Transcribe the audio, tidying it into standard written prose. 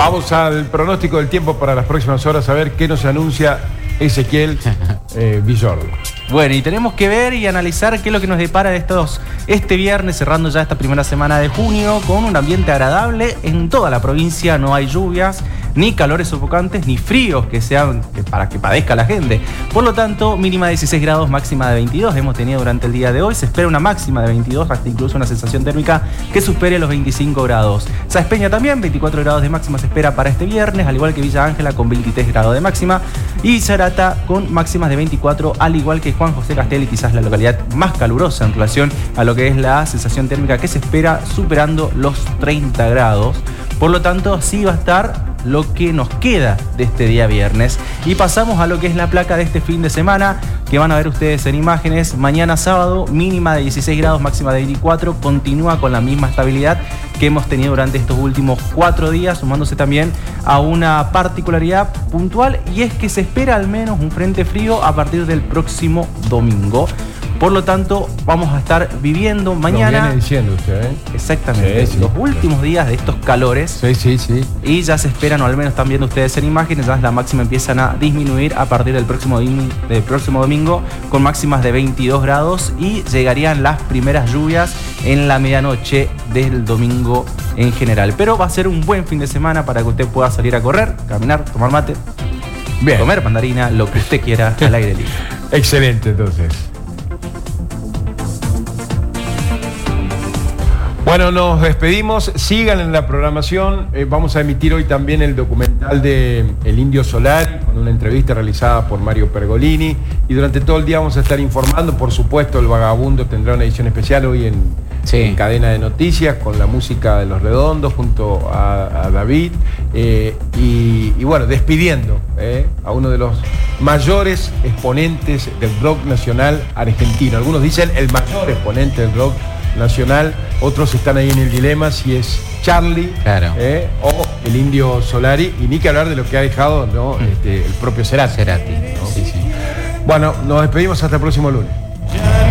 Vamos al pronóstico del tiempo para las próximas horas, a ver qué nos anuncia Ezequiel Villordo. Bueno, y tenemos que ver y analizar qué es lo que nos depara este viernes, cerrando ya esta primera semana de junio, con un ambiente agradable en toda la provincia. No hay lluvias, ni calores sofocantes, ni fríos para que padezca la gente. Por lo tanto, mínima de 16 grados, máxima de 22 hemos tenido durante el día de hoy. Se espera una máxima de 22, hasta incluso una sensación térmica que supere los 25 grados. Sáenz Peña también, 24 grados de máxima se espera para este viernes, al igual que Villa Ángela con 23 grados de máxima. Y Zarata con máximas de 24, al igual que Juan José Castelli, quizás la localidad más calurosa en relación a lo que es la sensación térmica que se espera, superando los 30 grados. Por lo tanto, así va a estar lo que nos queda de este día viernes. Y pasamos a lo que es la placa de este fin de semana, que van a ver ustedes en imágenes. Mañana sábado, mínima de 16 grados, máxima de 24. Continúa con la misma estabilidad que hemos tenido durante estos últimos 4 días, sumándose también a una particularidad puntual, y es que se espera al menos un frente frío a partir del próximo domingo. Por lo tanto, vamos a estar viviendo mañana. Lo viene diciendo usted, ¿eh? Exactamente. Sí, los últimos días de estos calores. Sí. Y ya se esperan, o al menos están viendo ustedes en imágenes, ya la máxima empiezan a disminuir a partir del próximo domingo, con máximas de 22 grados, y llegarían las primeras lluvias en la medianoche del domingo en general. Pero va a ser un buen fin de semana para que usted pueda salir a correr, caminar, tomar mate, comer mandarina, lo que usted quiera al aire libre. Excelente, entonces. Bueno, nos despedimos. Sigan en la programación. Vamos a emitir hoy también el documental de El Indio Solari, con una entrevista realizada por Mario Pergolini. Y durante todo el día vamos a estar informando. Por supuesto, El Vagabundo tendrá una edición especial hoy en Cadena de Noticias, con la música de Los Redondos junto a David. Y bueno, despidiendo a uno de los mayores exponentes del rock nacional argentino. Algunos dicen el mayor exponente del rock nacional, otros están ahí en el dilema si es Charlie, claro, o el Indio Solari, y ni que hablar de lo que ha dejado, ¿no? El propio Cerati. ¿No? Sí. Bueno, nos despedimos hasta el próximo lunes.